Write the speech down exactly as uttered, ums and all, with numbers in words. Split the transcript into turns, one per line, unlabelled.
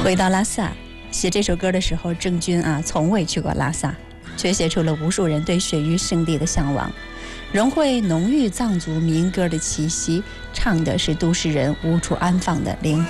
回到拉萨，写这首歌的时候，郑钧啊从未去过拉萨，却写出了无数人对雪域圣地的向往，融汇浓郁藏族民歌的气息，唱的是都市人无处安放的灵魂。